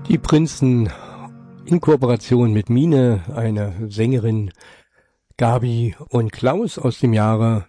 Die Prinzen in Kooperation mit Mine, eine Sängerin, Gabi und Klaus aus dem Jahre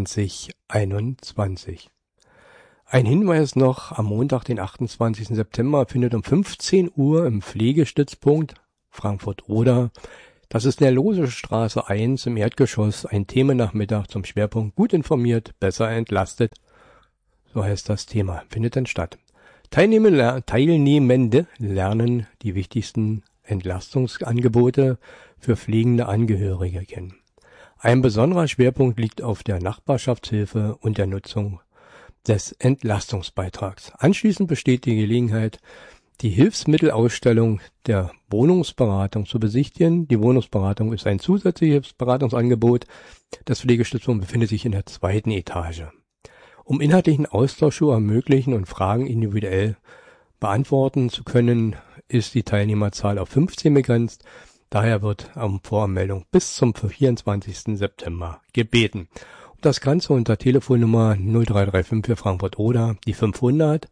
2021. Ein Hinweis noch, am Montag, den 28. September, findet um 15 Uhr im Pflegestützpunkt Frankfurt-Oder, das ist in der Losestraße 1 im Erdgeschoss, ein Themennachmittag zum Schwerpunkt Gut informiert, besser entlastet. So heißt das Thema, findet dann statt. Teilnehmende lernen die wichtigsten Entlastungsangebote für pflegende Angehörige kennen. Ein besonderer Schwerpunkt liegt auf der Nachbarschaftshilfe und der Nutzung des Entlastungsbeitrags. Anschließend besteht die Gelegenheit, die Hilfsmittelausstellung der Wohnungsberatung zu besichtigen. Die Wohnungsberatung ist ein zusätzliches Beratungsangebot. Das Pflegestützpunkt befindet sich in der 2. Etage. Um inhaltlichen Austausch zu ermöglichen und Fragen individuell beantworten zu können, ist die Teilnehmerzahl auf 15 begrenzt. Daher wird um Voranmeldung bis zum 24. September gebeten. Und das Ganze unter Telefonnummer 0335 für Frankfurt-Oder, die 500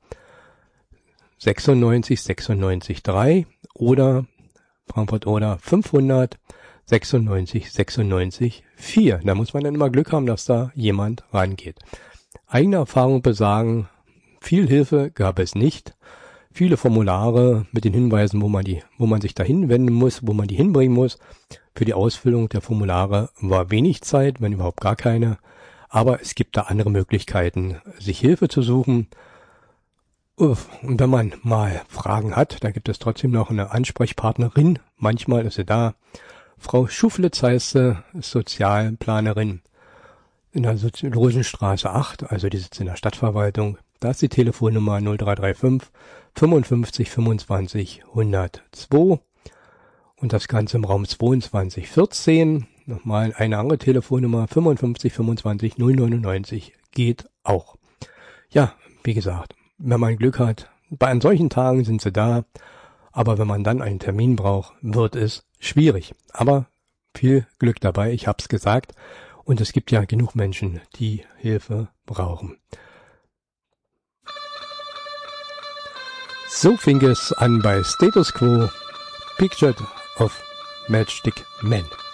96 96 3 oder Frankfurt-Oder 500 96 96 4. Da muss man dann immer Glück haben, dass da jemand rangeht. Eigene Erfahrungen besagen, viel Hilfe gab es nicht. Viele Formulare mit den Hinweisen, wo man sich da hinwenden muss, wo man die hinbringen muss. Für die Ausfüllung der Formulare war wenig Zeit, wenn überhaupt gar keine. Aber es gibt da andere Möglichkeiten, sich Hilfe zu suchen. Und wenn man mal Fragen hat, da gibt es trotzdem noch eine Ansprechpartnerin. Manchmal ist sie da. Frau Schuflitz heißt sie, ist Sozialplanerin in der Rosenstraße 8, also die sitzt in der Stadtverwaltung. Da ist die Telefonnummer 0335 55 25 102 und das Ganze im Raum 2214. Nochmal eine andere Telefonnummer 55 25 099 geht auch. Ja, wie gesagt, wenn man Glück hat, an solchen Tagen sind sie da, aber wenn man dann einen Termin braucht, wird es schwierig. Aber viel Glück dabei, ich hab's gesagt. Und es gibt ja genug Menschen, die Hilfe brauchen. So fing es an bei Status Quo, Pictured of Matchstick Men.